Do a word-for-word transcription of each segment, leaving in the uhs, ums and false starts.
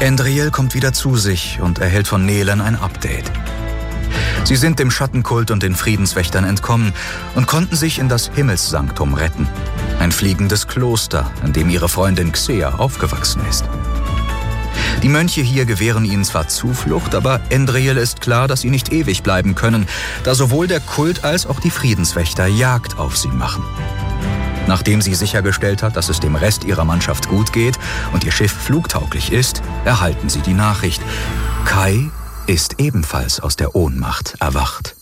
Endriel kommt wieder zu sich und erhält von Nelen ein Update. Sie sind dem Schattenkult und den Friedenswächtern entkommen und konnten sich in das Himmelssanktum retten. Ein fliegendes Kloster, in dem ihre Freundin Xea aufgewachsen ist. Die Mönche hier gewähren ihnen zwar Zuflucht, aber Endriel ist klar, dass sie nicht ewig bleiben können, da sowohl der Kult als auch die Friedenswächter Jagd auf sie machen. Nachdem sie sichergestellt hat, dass es dem Rest ihrer Mannschaft gut geht und ihr Schiff flugtauglich ist, erhalten sie die Nachricht: Kai ist ebenfalls aus der Ohnmacht erwacht.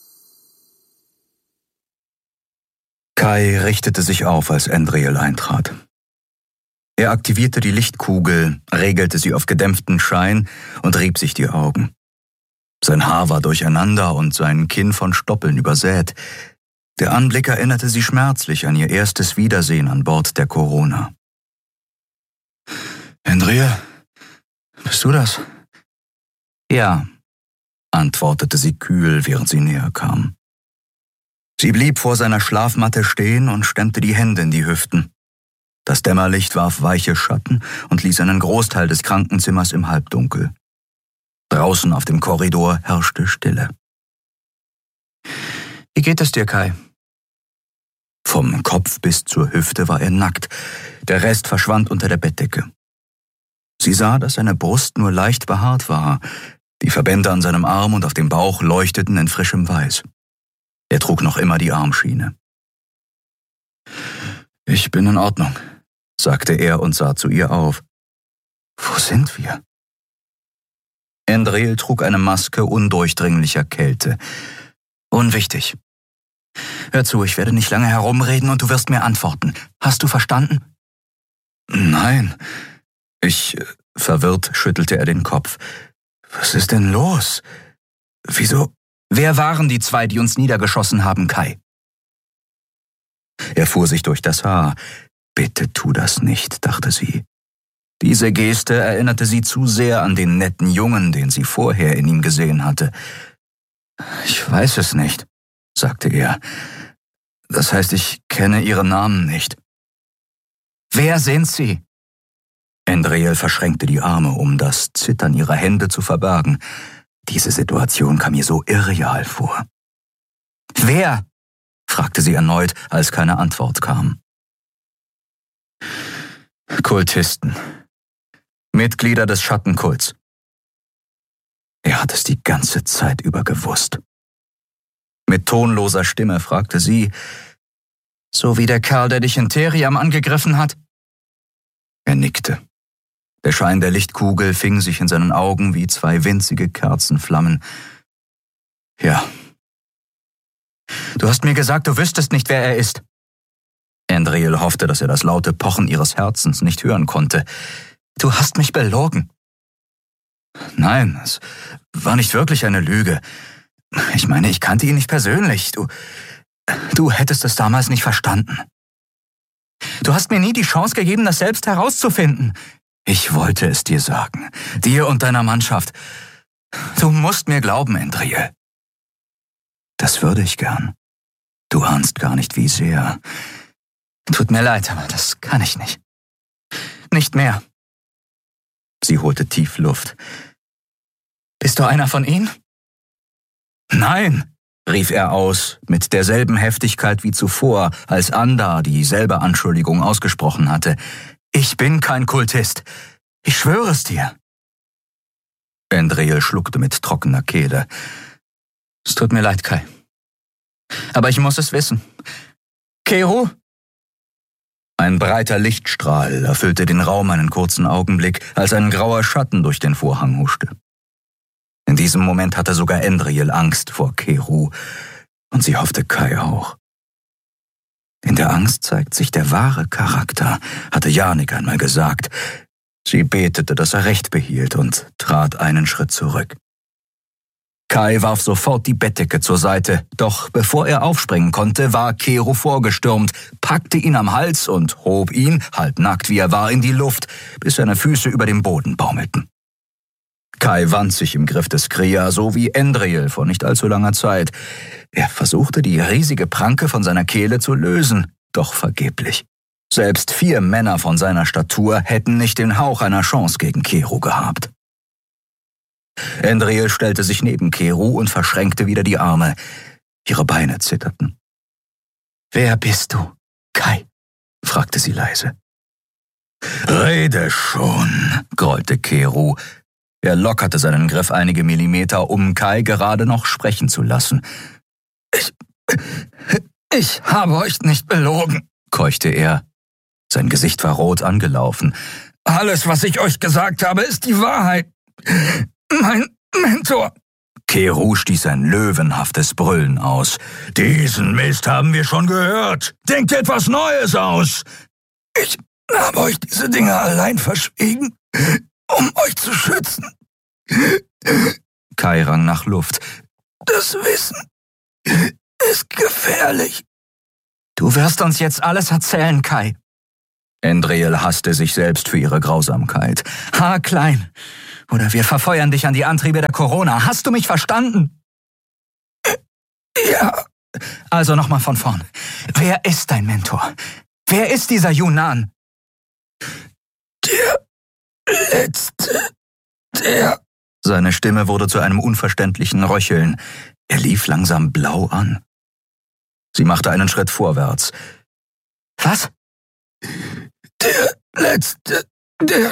Kai richtete sich auf, als Endriel eintrat. Er aktivierte die Lichtkugel, regelte sie auf gedämpften Schein und rieb sich die Augen. Sein Haar war durcheinander und sein Kinn von Stoppeln übersät. Der Anblick erinnerte sie schmerzlich an ihr erstes Wiedersehen an Bord der Corona. »Endriel, bist du das?« »Ja«, antwortete sie kühl, während sie näher kam. Sie blieb vor seiner Schlafmatte stehen und stemmte die Hände in die Hüften. Das Dämmerlicht warf weiche Schatten und ließ einen Großteil des Krankenzimmers im Halbdunkel. Draußen auf dem Korridor herrschte Stille. »Wie geht es dir, Kai?« Vom Kopf bis zur Hüfte war er nackt, der Rest verschwand unter der Bettdecke. Sie sah, dass seine Brust nur leicht behaart war, die Verbände an seinem Arm und auf dem Bauch leuchteten in frischem Weiß. Er trug noch immer die Armschiene. »Ich bin in Ordnung«, sagte er und sah zu ihr auf. »Wo sind wir?« Endriel trug eine Maske undurchdringlicher Kälte. »Unwichtig. Hör zu, ich werde nicht lange herumreden und du wirst mir antworten. Hast du verstanden?« »Nein. Ich...« Verwirrt schüttelte er den Kopf. »Was ist denn los? Wieso...« »Wer waren die zwei, die uns niedergeschossen haben, Kai?« Er fuhr sich durch das Haar. »Bitte tu das nicht«, dachte sie. Diese Geste erinnerte sie zu sehr an den netten Jungen, den sie vorher in ihm gesehen hatte. »Ich weiß es nicht«, sagte er. »Das heißt, ich kenne ihre Namen nicht.« »Wer sind sie?« Endriel verschränkte die Arme, um das Zittern ihrer Hände zu verbergen. Diese Situation kam ihr so irreal vor. »Wer?« fragte sie erneut, als keine Antwort kam. »Kultisten. Mitglieder des Schattenkults.« Er hat es die ganze Zeit über gewusst. Mit tonloser Stimme fragte sie: »So wie der Kerl, der dich in Theriam angegriffen hat?« Er nickte. Der Schein der Lichtkugel fing sich in seinen Augen wie zwei winzige Kerzenflammen. »Ja.« »Du hast mir gesagt, du wüsstest nicht, wer er ist.« Endriel hoffte, dass er das laute Pochen ihres Herzens nicht hören konnte. »Du hast mich belogen.« »Nein, es war nicht wirklich eine Lüge. Ich meine, ich kannte ihn nicht persönlich. Du, du hättest es damals nicht verstanden. Du hast mir nie die Chance gegeben, das selbst herauszufinden. Ich wollte es dir sagen, dir und deiner Mannschaft. Du musst mir glauben, Endriel.« »Das würde ich gern. Du ahnst gar nicht, wie sehr. Tut mir leid, aber das kann ich nicht. Nicht mehr.« Sie holte tief Luft. »Bist du einer von ihnen?« »Nein«, rief er aus, mit derselben Heftigkeit wie zuvor, als Anda dieselbe Anschuldigung ausgesprochen hatte. »Ich bin kein Kultist. Ich schwöre es dir.« Endriel schluckte mit trockener Kehle. »Es tut mir leid, Kai. Aber ich muss es wissen. Keru?« Ein breiter Lichtstrahl erfüllte den Raum einen kurzen Augenblick, als ein grauer Schatten durch den Vorhang huschte. In diesem Moment hatte sogar Endriel Angst vor Keru, und sie hoffte Kai auch. In der Angst zeigt sich der wahre Charakter, hatte Janik einmal gesagt. Sie betete, dass er Recht behielt und trat einen Schritt zurück. Kai warf sofort die Bettdecke zur Seite, doch bevor er aufspringen konnte, war Keru vorgestürmt, packte ihn am Hals und hob ihn, halbnackt wie er war, in die Luft, bis seine Füße über dem Boden baumelten. Kai wand sich im Griff des Krea, so wie Endriel vor nicht allzu langer Zeit. Er versuchte, die riesige Pranke von seiner Kehle zu lösen, doch vergeblich. Selbst vier Männer von seiner Statur hätten nicht den Hauch einer Chance gegen Keru gehabt. Andriel stellte sich neben Keru und verschränkte wieder die Arme. Ihre Beine zitterten. »Wer bist du, Kai?« fragte sie leise. »Rede schon«, grollte Keru. Er lockerte seinen Griff einige Millimeter, um Kai gerade noch sprechen zu lassen. »Ich... ich habe euch nicht belogen«, keuchte er. Sein Gesicht war rot angelaufen. »Alles, was ich euch gesagt habe, ist die Wahrheit. Mein Mentor...« Keru stieß ein löwenhaftes Brüllen aus. »Diesen Mist haben wir schon gehört. Denkt etwas Neues aus!« »Ich habe euch diese Dinge allein verschwiegen, um euch zu schützen.« Kai rang nach Luft. »Das Wissen ist gefährlich.« »Du wirst uns jetzt alles erzählen, Kai.« Andriel hasste sich selbst für ihre Grausamkeit. »Haarklein, oder wir verfeuern dich an die Antriebe der Corona. Hast du mich verstanden?« »Ja.« »Also nochmal von vorn. Wer ist dein Mentor? Wer ist dieser Yunan?« »Der Letzte, der...« Seine Stimme wurde zu einem unverständlichen Röcheln. Er lief langsam blau an. Sie machte einen Schritt vorwärts. »Was?« »Der Letzte, der